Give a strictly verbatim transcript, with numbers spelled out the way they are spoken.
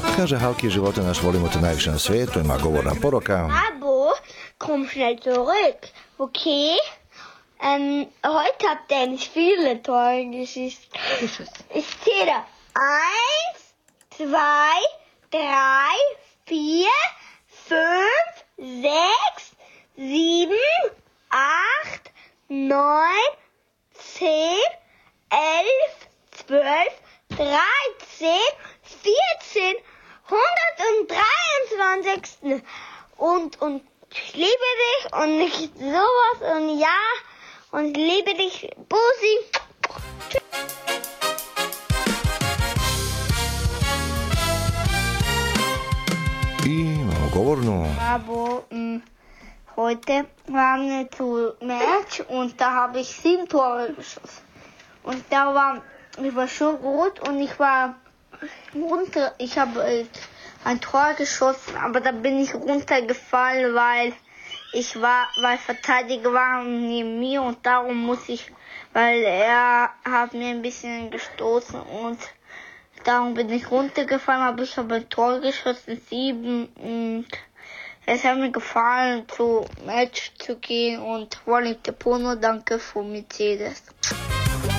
Kaže Halky, živote na škole mu to najvyššie na svijetu, ima govorná poroka. Abo, komm schnell zurück, okay? Ähm, heute habt ihr nicht viele Tore geschossen. Ich zähle eins, zwei, drei, vier, fünf, sechs, sieben, acht, neun, zehn, elf, zwölf, dreizehn, vierzehn, hundertdreiundzwanzig. Und, und ich liebe dich und nicht sowas und ja und ich liebe dich, Bussi. I máme govornú. Aber mh, heute waren wir zu Match und da habe ich sieben Tore geschossen. Und da war, ich war schon gut und ich war runter, ich habe äh, ein Tor geschossen, aber da bin ich runtergefallen, weil ich war, weil Verteidiger waren neben mir und darum muss ich, weil er hat mir ein bisschen gestoßen und darum bin ich runtergefallen, aber ich habe ein Tor geschossen, sieben und es hat mir gefallen, zu Match zu gehen und Rolling Tepono, danke für Mercedes.